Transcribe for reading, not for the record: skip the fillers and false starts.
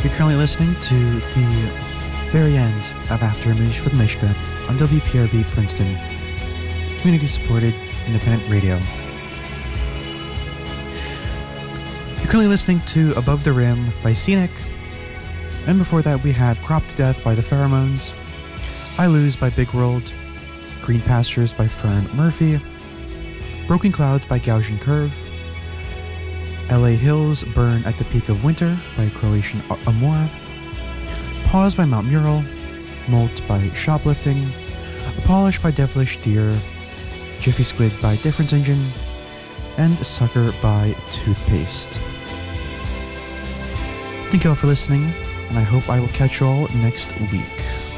You're currently listening to the very end of After Image with Mishka on WPRB Princeton, community-supported independent radio. You're currently listening to Above the Rim by Scenic, and before that we had Cropped to Death by The Pheromones, I Lose by Big World, Green Pastures by Fern Murphy, Broken Clouds by Gaussian Curve, LA Hills Burn at the Peak of Winter by Croatian Amor, Pause by Mount Mural, Molt by Shoplifting, Polish by Devilish Deer, Jiffy Squid by Difference Engine, and Sucker by Toothpaste. Thank you all for listening, and I hope I will catch you all next week.